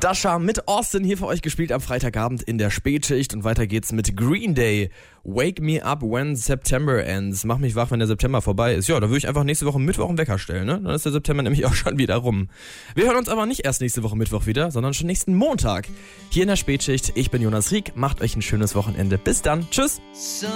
Dasha mit Austin hier für euch gespielt am Freitagabend in der Spätschicht. Und weiter geht's mit Green Day. Wake me up when September ends. Mach mich wach, wenn der September vorbei ist. Ja, da würde ich einfach nächste Woche Mittwoch einen Wecker stellen, ne? Dann ist der September nämlich auch schon wieder rum. Wir hören uns aber nicht erst nächste Woche Mittwoch wieder, sondern schon nächsten Montag. Hier in der Spätschicht. Ich bin Jonas Rieck. Macht euch ein schönes Wochenende. Bis dann. Tschüss.